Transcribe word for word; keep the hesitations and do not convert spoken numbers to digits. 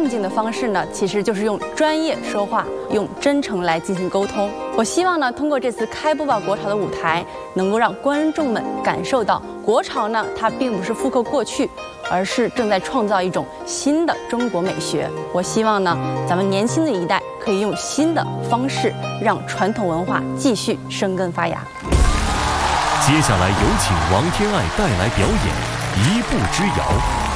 正经的方式呢，其实就是用专业说话，用真诚来进行沟通。我希望呢，通过这次开播吧国潮的舞台，能够让观众们感受到，国潮呢，它并不是复刻过去，而是正在创造一种新的中国美学。我希望呢，咱们年轻的一代可以用新的方式，让传统文化继续生根发芽。 接下来有请王天爱带来表演《一步之遥》。